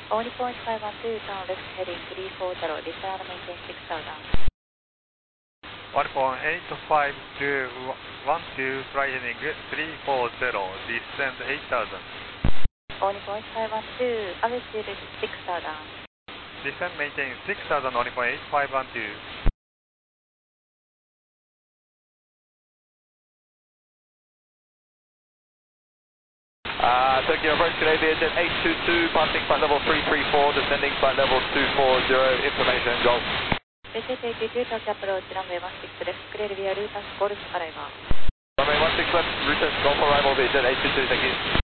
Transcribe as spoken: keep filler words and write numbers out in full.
Only point five one two, turn left heading three four zero, descend and maintain six thousand. one point eight five two one two, fly heading three four zero, descend eight thousand. Only point five one two, altitude six thousand. Descend maintain six thousand, only point eight five one two. Uh, Tokyo approach Canadian Vietjet eight two two, passing flight level three three four, descending flight level two four zero, information Golf. Vietjet eight two two, Tokyo approach, runway one six left, clear via Luton, Golf arrival. Runway one six left, Luton, Golf arrival, Vietjet eight two two, thank you.